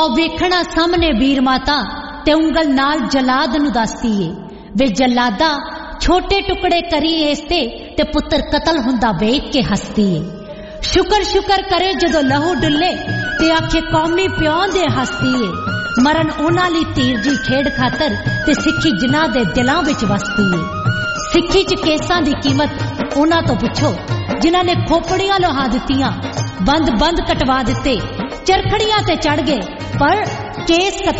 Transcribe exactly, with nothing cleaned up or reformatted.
औ वेखना सामने वीर माता ते उंगल नाल जलाद नु दसदी ए वे जलादा छोटे टुकड़े करी इसते ते पुत्र कतल हुंदा वेख के हसदी ए शुकर शुकर करे जदों लहू डुले ते आखे कौमी प्यों दे हसदी ए मरण उन्हां लई तीर दी खेड़ खातर ते सिक्खी जिन्हां दे दिलां विच वसदी ए सिक्खी च केसां दी कीमत उन्हां तो पुछो जिन्हां ने खोपड़ियां लोहा दित्तियां बंद बंद कटवा दिते चरखड़ियां ते चढ़ गए पर केस